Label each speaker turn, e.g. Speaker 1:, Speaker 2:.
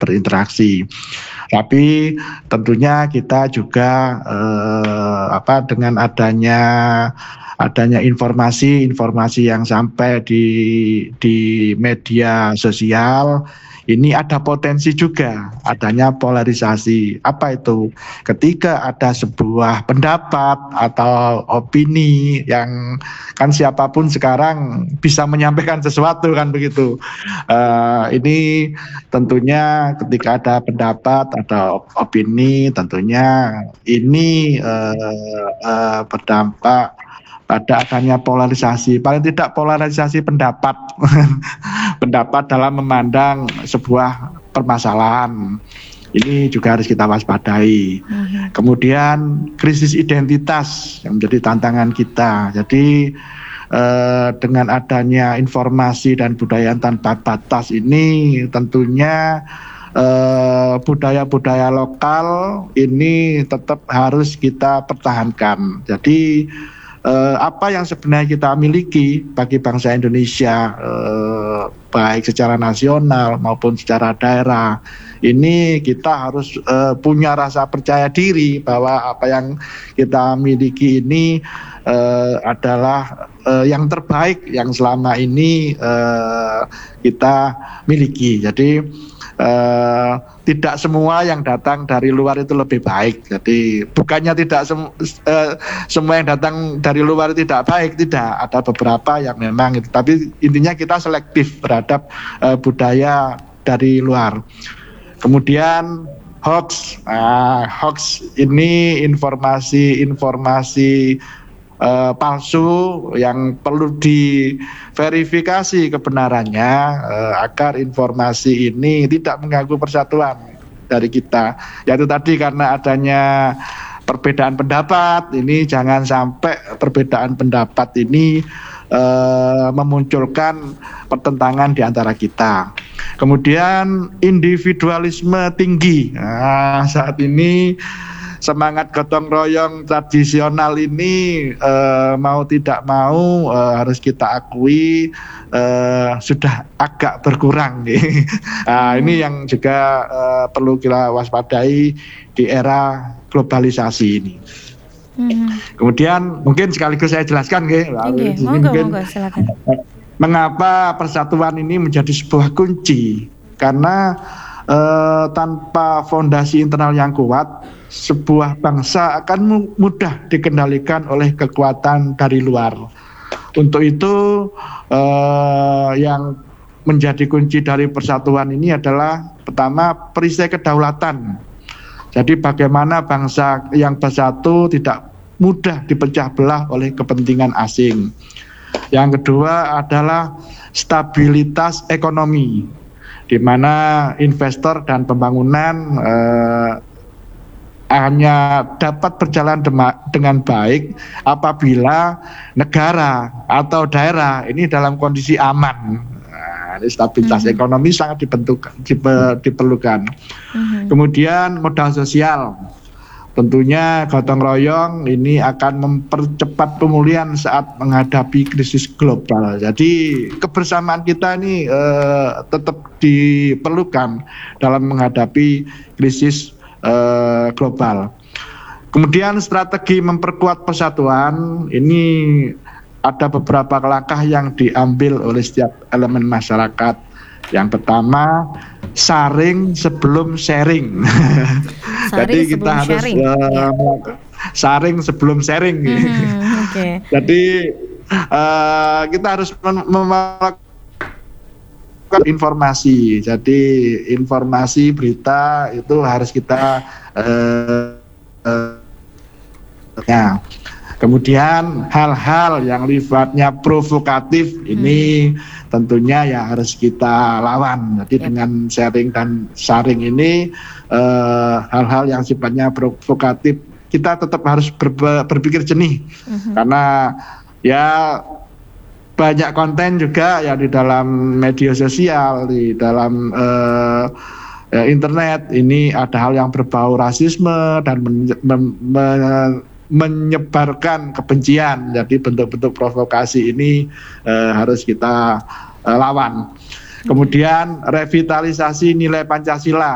Speaker 1: berinteraksi. Tapi tentunya kita juga dengan adanya informasi yang sampai di media sosial, ini ada potensi juga adanya polarisasi. Apa itu? Ketika ada sebuah pendapat atau opini yang kan siapapun sekarang bisa menyampaikan sesuatu kan begitu. Ini tentunya ketika ada pendapat atau opini, tentunya ini berdampak pada adanya polarisasi, paling tidak polarisasi pendapat pendapat dalam memandang sebuah permasalahan. Ini juga harus kita waspadai. Kemudian krisis identitas yang menjadi tantangan kita. Jadi dengan adanya informasi dan budaya tanpa batas ini tentunya budaya-budaya lokal ini tetap harus kita pertahankan. Jadi apa yang sebenarnya kita miliki bagi bangsa Indonesia, baik secara nasional maupun secara daerah, ini kita harus punya rasa percaya diri bahwa apa yang kita miliki ini adalah yang terbaik yang selama ini kita miliki. Jadi tidak semua yang datang dari luar itu lebih baik. Jadi bukannya tidak semua yang datang dari luar tidak baik, tidak. Ada beberapa yang memang itu. Tapi intinya kita selektif terhadap budaya dari luar. Kemudian hoax ini informasi palsu yang perlu diverifikasi kebenarannya agar informasi ini tidak mengganggu persatuan dari kita. Yaitu tadi karena adanya perbedaan pendapat, ini jangan sampai perbedaan pendapat ini memunculkan pertentangan di antara kita. Kemudian individualisme tinggi. Saat ini semangat gotong royong tradisional ini mau tidak mau harus kita akui sudah agak berkurang nih. Ini yang juga perlu kita waspadai di era globalisasi ini. Kemudian mungkin sekaligus saya jelaskan
Speaker 2: monggo, silakan.
Speaker 1: Mengapa persatuan ini menjadi sebuah kunci? Karena tanpa fondasi internal yang kuat, sebuah bangsa akan mudah dikendalikan oleh kekuatan dari luar. Untuk itu yang menjadi kunci dari persatuan ini adalah pertama perisai kedaulatan. Jadi bagaimana bangsa yang bersatu tidak mudah dipecah belah oleh kepentingan asing. Yang kedua adalah stabilitas ekonomi, di mana investor dan pembangunan hanya dapat berjalan dengan baik apabila negara atau daerah ini dalam kondisi aman. Stabilitas ekonomi sangat diperlukan. Kemudian modal sosial, tentunya gotong royong ini akan mempercepat pemulihan saat menghadapi krisis global. Jadi kebersamaan kita ini tetap diperlukan dalam menghadapi krisis global. Kemudian strategi memperkuat persatuan ini ada beberapa langkah yang diambil oleh setiap elemen masyarakat. Yang pertama, saring sebelum sharing. Jadi kita harus saring sebelum sharing.
Speaker 2: Okay.
Speaker 1: Jadi kita harus melakukan informasi. Jadi informasi berita itu harus kita Kemudian hal-hal yang sifatnya provokatif ini tentunya ya harus kita lawan. Jadi dengan sharing dan saring ini hal-hal yang sifatnya provokatif kita tetap harus berpikir jernih. Karena ya banyak konten juga yang di dalam media sosial, di dalam internet ini ada hal yang berbau rasisme dan menyebarkan kebencian. Jadi bentuk-bentuk provokasi ini harus kita lawan. Kemudian revitalisasi nilai Pancasila.